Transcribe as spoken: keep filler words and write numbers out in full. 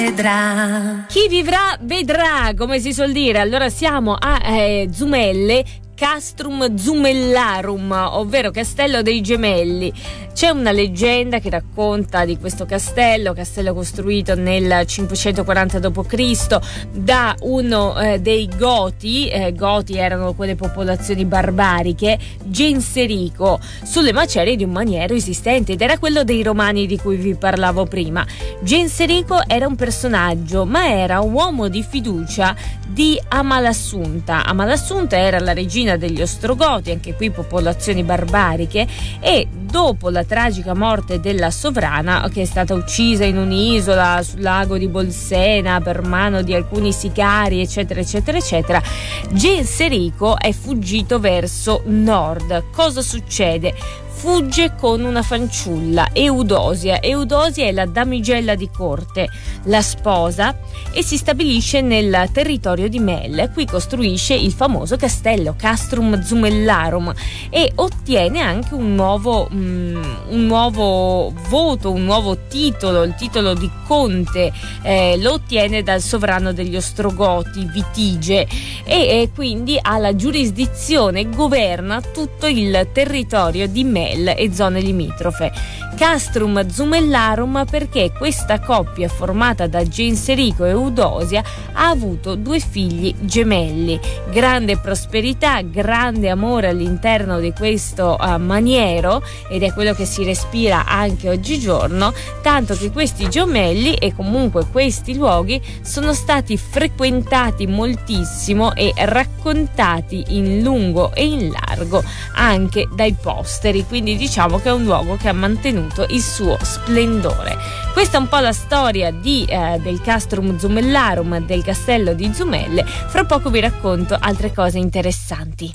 Vedrà. Chi vivrà vedrà, come si suol dire. Allora siamo a eh, Zumelle, Castrum Zumellarum, ovvero Castello dei Gemelli. C'è una leggenda che racconta di questo castello, castello costruito nel cinquecentoquaranta dopo Cristo da uno eh, dei Goti, eh, Goti erano quelle popolazioni barbariche, Genserico, sulle macerie di un maniero esistente, ed era quello dei Romani di cui vi parlavo prima. Genserico era un personaggio, ma era un uomo di fiducia di Amalasuntha. Amalasuntha era la regina degli Ostrogoti, anche qui popolazioni barbariche, e dopo la tragica morte della sovrana, che è stata uccisa in un'isola sul lago di Bolsena per mano di alcuni sicari, eccetera eccetera eccetera, Genserico è fuggito verso nord. Cosa succede? Fugge con una fanciulla, Eudosia. Eudosia è la damigella di corte, la sposa, e si stabilisce nel territorio di Mel. Qui costruisce il famoso castello Castrum Zumellarum e ottiene anche un nuovo, um, un nuovo voto, un nuovo titolo, il titolo di conte. Eh, lo ottiene dal sovrano degli Ostrogoti, Vitige, e, e quindi ha la giurisdizione, governa tutto il territorio di Mel e zone limitrofe. Castrum Zumellarum perché questa coppia formata da Genserico e Eudosia ha avuto due figli gemelli. Grande prosperità, grande amore all'interno di questo uh, maniero, ed è quello che si respira anche oggigiorno, tanto che questi gemelli e comunque questi luoghi sono stati frequentati moltissimo e raccontati in lungo e in largo anche dai posteri, quindi diciamo che è un luogo che ha mantenuto il suo splendore. Questa è un po' la storia di, eh, del Castrum Zumellarum, del castello di Zumelle. Fra poco vi racconto altre cose interessanti.